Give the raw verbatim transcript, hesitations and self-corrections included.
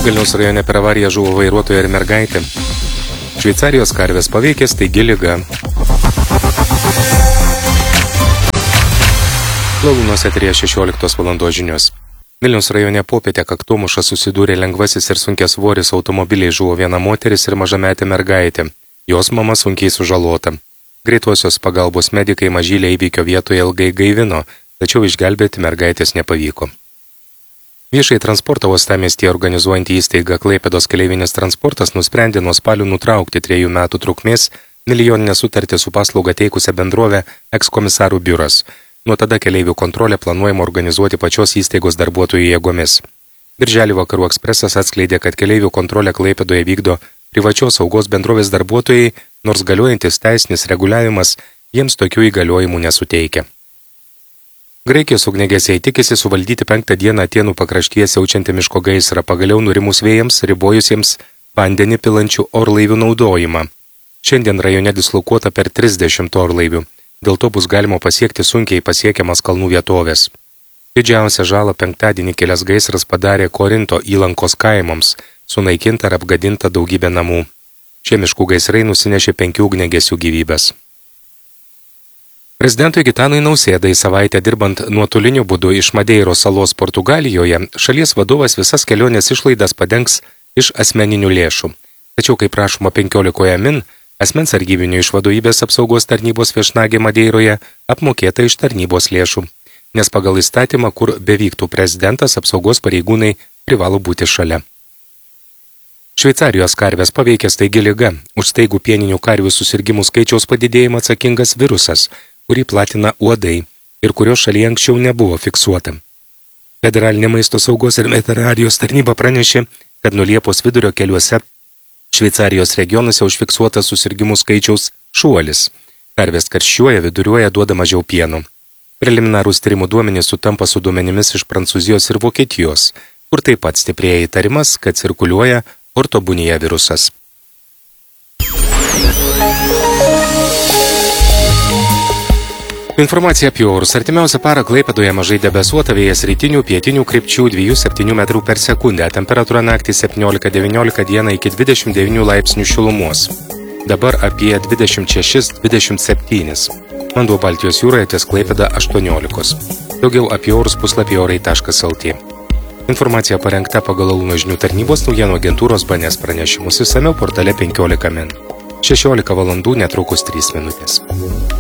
Vilniaus rajone per avariją žuvo vairuotoja ir mergaitė. Šveicarijos karvės paveikė staigi liga. Lalūnuose eteryje šešioliktos valandos žinios. Vilniaus rajone popietę kaktomuša susidūrė lengvasis ir sunkiasvoris automobiliai, žuvo viena moteris ir mažametė mergaitė. Jos mama sunkiai sužalota. Greitosios pagalbos medikai mažylę įvykio vietoje ilgai gaivino, tačiau išgelbėti mergaitės nepavyko. Viešai transportą uostamiestyje organizuojantį įstaigą Klaipėdos keleivinis transportas nusprendė nuo spalio nutraukti trejų metų trukmės milijoninę sutartį su paslaugą teikusią bendrovę ekskomisarų biuras. Nuo tada keleivių kontrolę planuojama organizuoti pačios įstaigos darbuotojų jėgomis. Birželį Vakarų ekspresas atskleidė, kad keleivių kontrolę Klaipėdoje vykdo privačios saugos bendrovės darbuotojai, nors galiojantis teisinis reguliavimas jiems tokių įgaliojimų nesuteikia. Graikijos ugniagesiai tikisi suvaldyti penktą dieną Atėnų pakraštyje siaučiantį miško gaisrą, pagaliau nurimus vėjams, ribojusiems vandenį pilančių orlaivių naudojimą. Šiandien rajone dislokuota per trisdešimt orlaivių, dėl to bus galima pasiekti sunkiai pasiekiamas kalnų vietovės. Didžiausią žalą penktadienį kilęs gaisras padarė Korinto įlankos kaimams, sunaikinta ir apgadinta daugybė namų. Šie miškų gaisrai nusinešė penkių ugniagesių gyvybės. Prezidentui Gitanui Nausėdai savaitę dirbant nuotoliniu būdu iš Madeiros salos Portugalijoje, šalies vadovas visas kelionės išlaidas padengs iš asmeninių lėšų. Tačiau, kaip prašoma penkiolikoje min, asmens sargybinių iš vadovybės apsaugos tarnybos viešnagė Madeiroje apmokėta iš tarnybos lėšų, nes pagal įstatymą, kur bevyktų prezidentas, apsaugos pareigūnai privalo būti šalia. Šveicarijos karvės paveikė staigi liga, už staigų pieninių karvių susirgimų skaičiaus padidėjimą atsakingas virusas, kurį platina uodai ir kurio šalyje anksčiau nebuvo fiksuota. Federalinė maisto saugos ir veterinarijos tarnyba pranešė, kad nuo Liepos vidurio keliuose Šveicarijos regionuose užfiksuotas susirgimų skaičiaus šuolis. Karvės karščiuoja, viduriuoja, duoda mažiau pieno. Preliminarūs tyrimų duomenys sutampa su duomenimis iš Prancūzijos ir Vokietijos, kur taip pat stiprėja įtarimas, kad cirkuliuoja ortobunija virusas. Informacija apie orus. Artimiausią parą Klaipėdoje mažai debesuota, vėjas rytinių, pietinių krypčių dviejų septynių metrų per sekundę. Temperatūra naktį septyniolika devyniolika, dieną iki dvidešimt devynių laipsnių šilumos. Dabar apie dvidešimt šešis dvidešimt septyni. Vanduo Baltijos jūroje ties Klaipėda aštuoniolika. Daugiau apie orus puslapyje orai taškas lt. Informacija parengta pagal Lalūno žinių tarnybos naujienų agentūros B N S pranešimus, išsamiau portale penkiolika min. šešiolika valandų netrukus trys minutės.